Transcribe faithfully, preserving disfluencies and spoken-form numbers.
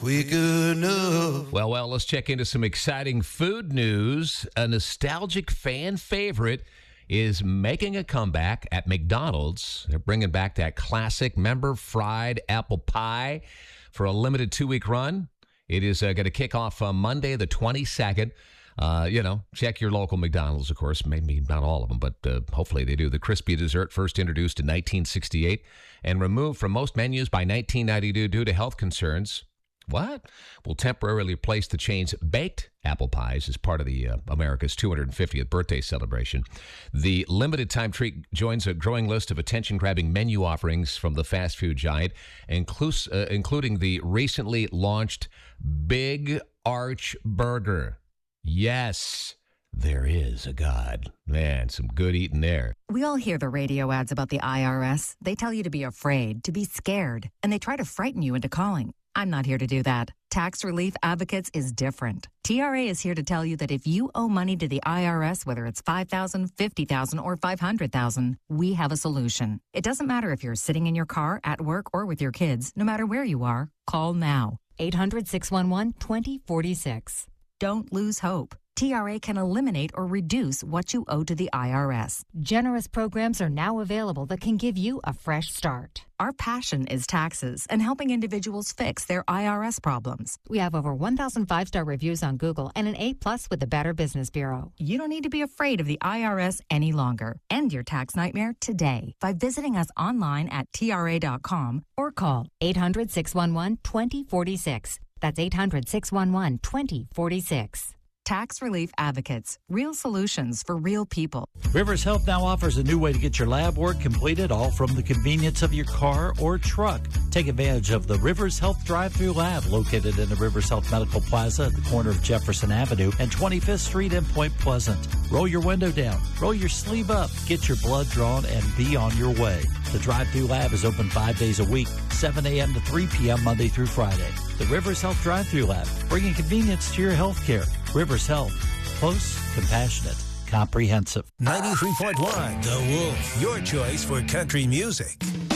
We good enough. Well, well, let's check into some exciting food news. A nostalgic fan favorite is making a comeback at McDonald's. They're bringing back that classic member fried apple pie for a limited two-week run. It is uh, going to kick off uh, Monday the twenty-second. Uh, you know, check your local McDonald's, of course. Maybe not all of them, but uh, hopefully they do. The crispy dessert, first introduced in nineteen sixty-eight and removed from most menus by nineteen ninety-two due to health concerns. What? Will temporarily replace the chain's baked apple pies as part of the uh, America's two hundred fiftieth birthday celebration. The limited time treat joins a growing list of attention-grabbing menu offerings from the fast food giant, inclus- uh, including the recently launched Big Arch Burger. Yes, there is a God. Man, some good eating there. We all hear the radio ads about the I R S. They tell you to be afraid, to be scared, and they try to frighten you into calling. I'm not here to do that. Tax Relief Advocates is different. T R A is here to tell you that if you owe money to the I R S, whether it's five thousand dollars, fifty thousand dollars, or five hundred thousand dollars, we have a solution. It doesn't matter if you're sitting in your car, at work, or with your kids. No matter where you are, call now. eight hundred, six one one, two zero four six. Don't lose hope. T R A can eliminate or reduce what you owe to the I R S. Generous programs are now available that can give you a fresh start. Our passion is taxes and helping individuals fix their I R S problems. We have over one thousand five-star reviews on Google and an A plus with the Better Business Bureau. You don't need to be afraid of the I R S any longer. End your tax nightmare today by visiting us online at T R A dot com or call eight hundred, six one one, two zero four six. That's eight hundred, six one one, two zero four six. Tax Relief Advocates. Real solutions for real people. Rivers Health now offers a new way to get your lab work completed, all from the convenience of your car or truck. Take advantage of the Rivers Health drive-through lab located in the Rivers Health Medical Plaza at the corner of Jefferson Avenue and twenty-fifth Street in Point Pleasant. Roll your window down, roll your sleeve up, get your blood drawn, and be on your way. The drive-through lab is open five days a week, seven a.m. to three p.m. Monday through Friday. The Rivers Health drive-through lab, bringing convenience to your health care. Rivers Health, close, compassionate, comprehensive. ninety-three point one The Wolf, your choice for country music.